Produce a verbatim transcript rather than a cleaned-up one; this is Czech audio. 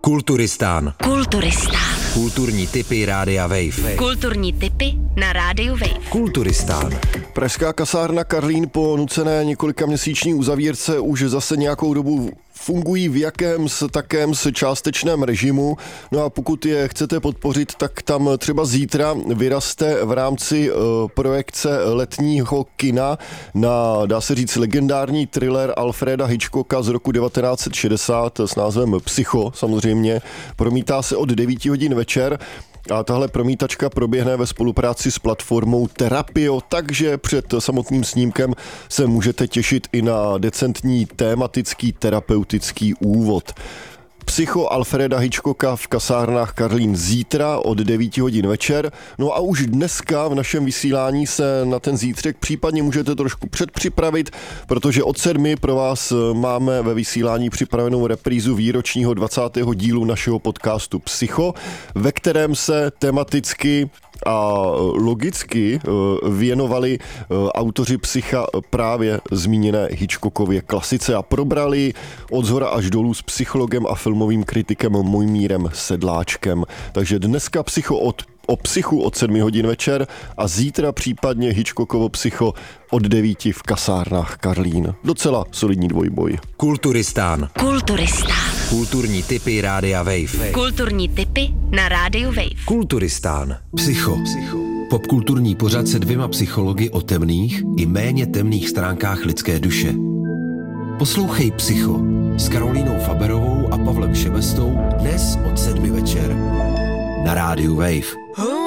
Kulturistán. Kulturistán. Kulturní tipy Rádia Wave. Kulturní tipy na Rádiu Wave. Kulturistán. Pražská kasárna Karlín po nucené několika měsíční uzavírce už zase nějakou dobu fungují v jakémsi takémsi částečném režimu. No a pokud je chcete podpořit, tak tam třeba zítra vyraste v rámci uh, projekce letního kina na, dá se říct, legendární thriller Alfreda Hitchcocka z roku devatenáct set šedesát s názvem Psycho, samozřejmě. Promítá se od devíti hodin večer. A tahle promítačka proběhne ve spolupráci s platformou Terapio, takže před samotným snímkem se můžete těšit i na decentní tematický terapeutický úvod. Psycho Alfreda Hitchcocka v kasárnách Karlín zítra od devíti hodin večer. No a už dneska v našem vysílání se na ten zítřek případně můžete trošku předpřipravit, protože od sedmi pro vás máme ve vysílání připravenou reprízu výročního dvacátého dílu našeho podcastu Psycho, ve kterém se tematicky a logicky věnovali autoři Psycha právě zmíněné Hitchcockově klasice a probrali od zhora až dolů s psychologem a filmovým kritikem Mojmírem Sedláčkem. Takže dneska Psycho od o Psychu od sedmi hodin večer a zítra případně Hitchcockovo Psycho od devíti v kasárnách Karlín. Docela solidní dvojboj. Kulturistán. Kulturistán. Kulturní tipy Rádia Wave. Kulturní tipy na Rádiu Wave. Kulturistán. Psycho. Popkulturní pořad se dvěma psychologi o temných i méně temných stránkách lidské duše. Poslouchej Psycho s Karolínou Faberovou a Pavlem Šebestou dnes od sedmi večer na Rádiu Wave.